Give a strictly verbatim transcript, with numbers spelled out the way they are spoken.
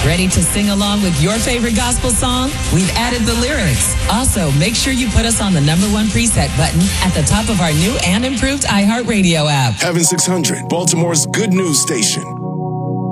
Ready to sing along with your favorite gospel song? We've added the lyrics. Also, make sure you put us on the number one preset button at the top of our new and improved iHeartRadio app. Heaven six hundred, Baltimore's good news station.